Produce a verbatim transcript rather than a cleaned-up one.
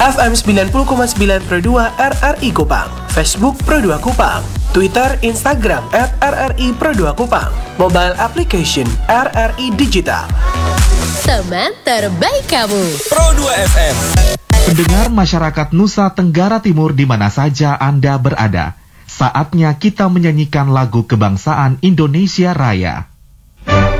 F M sembilan puluh koma sembilan Pro dua R R I Kupang, Facebook Pro dua Kupang, Twitter, Instagram at R R I Pro dua Kupang, mobile application R R I Digital. Teman terbaik kamu, Pro dua F M. Pendengar masyarakat Nusa Tenggara Timur di mana saja Anda berada, saatnya kita menyanyikan lagu kebangsaan Indonesia Raya.